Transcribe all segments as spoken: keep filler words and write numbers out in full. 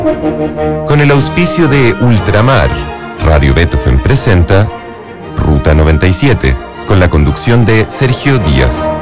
Con el auspicio de Ultramar, Radio Beethoven presenta Ruta noventa y siete, con la conducción de Sergio Díaz.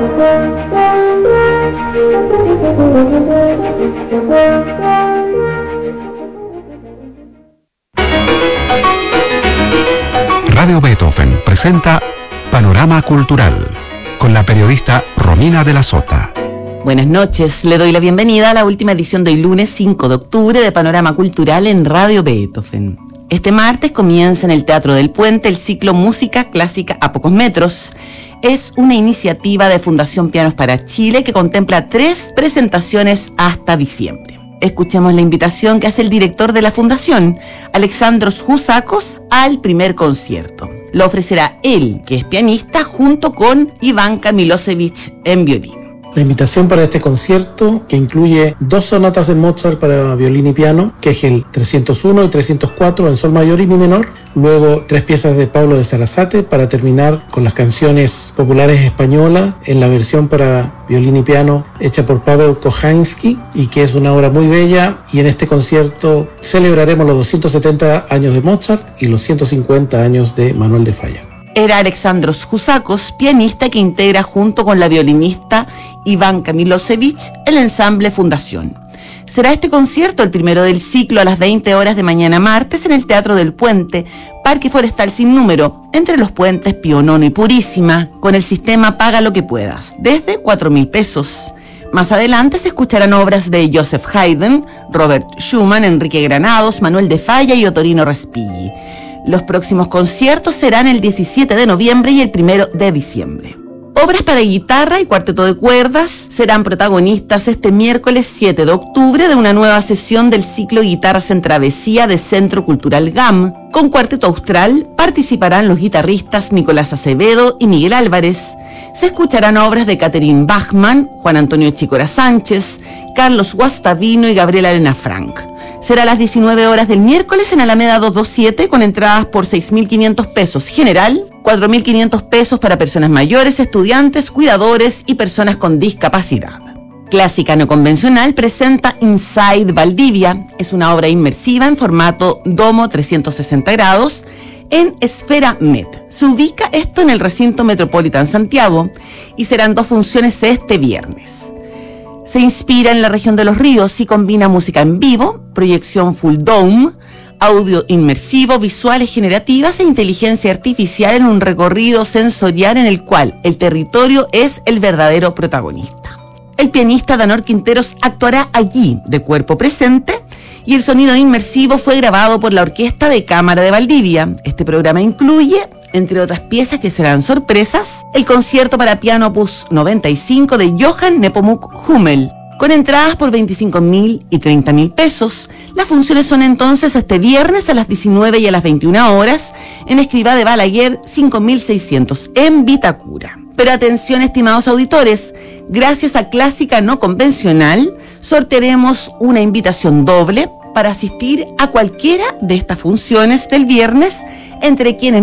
Radio Beethoven presenta Panorama Cultural, con la periodista Romina de la Sota. Buenas noches, le doy la bienvenida a la última edición del lunes cinco de octubre de Panorama Cultural en Radio Beethoven. Este martes comienza en el Teatro del Puente el ciclo Música Clásica a Pocos Metros. Es una iniciativa de Fundación Pianos para Chile que contempla tres presentaciones hasta diciembre. Escuchemos la invitación que hace el director de la fundación, Alexandros Jusakos, al primer concierto. Lo ofrecerá él, que es pianista, junto con Ivanka Milosevic en violín. La invitación para este concierto, que incluye dos sonatas de Mozart para violín y piano, que es el trescientos uno y trescientos cuatro en sol mayor y mi menor, luego tres piezas de Pablo de Sarasate para terminar con las canciones populares españolas en la versión para violín y piano hecha por Paweł Kochański, y que es una obra muy bella. Y en este concierto celebraremos los doscientos setenta años de Mozart y los ciento cincuenta años de Manuel de Falla. Era Alexandros Jusakos, pianista que integra junto con la violinista Ivanka Milosevic el ensamble Fundación. Será este concierto el primero del ciclo a las veinte horas de mañana martes en el Teatro del Puente, Parque Forestal Sin Número, entre los puentes Pío Nono y Purísima, con el sistema Paga lo que puedas, desde cuatro mil pesos. Más adelante se escucharán obras de Joseph Haydn, Robert Schumann, Enrique Granados, Manuel de Falla y Ottorino Respighi. Los próximos conciertos serán el diecisiete de noviembre y el primero de diciembre. Obras para guitarra y cuarteto de cuerdas serán protagonistas este miércoles siete de octubre de una nueva sesión del ciclo Guitarras en Travesía de Centro Cultural G A M. Con Cuarteto Austral participarán los guitarristas Nicolás Acevedo y Miguel Álvarez. Se escucharán obras de Catherine Bachmann, Juan Antonio Chicora Sánchez, Carlos Guastavino y Gabriela Elena Frank. Será a las diecinueve horas del miércoles en Alameda doscientos veintisiete con entradas por seis mil quinientos pesos general, cuatro mil quinientos pesos para personas mayores, estudiantes, cuidadores y personas con discapacidad. Clásica No Convencional presenta Inside Valdivia. Es una obra inmersiva en formato Domo trescientos sesenta grados en Esfera Met. Se ubica esto en el recinto Metropolitan Santiago y serán dos funciones este viernes. Se inspira en la región de los ríos y combina música en vivo, proyección full dome, audio inmersivo, visuales generativas e inteligencia artificial en un recorrido sensorial en el cual el territorio es el verdadero protagonista. El pianista Danor Quinteros actuará allí de cuerpo presente y el sonido inmersivo fue grabado por la Orquesta de Cámara de Valdivia. Este programa incluye, entre otras piezas que serán sorpresas, el concierto para piano opus noventa y cinco de Johann Nepomuk Hummel, con entradas por veinticinco mil y treinta mil pesos. Las funciones son entonces este viernes a las diecinueve y a las veintiuna horas en Escrivá de Balaguer cinco mil seiscientos en Vitacura. Pero atención, estimados auditores, gracias a Clásica No Convencional sortearemos una invitación doble para asistir a cualquiera de estas funciones del viernes, entre quienes